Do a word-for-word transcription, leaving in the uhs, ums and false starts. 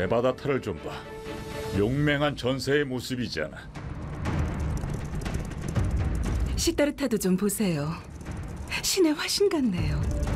네바다타를 좀 봐. 용맹한 전세의 모습이잖아. 시타르타도 좀 보세요. 신의 화신 같네요.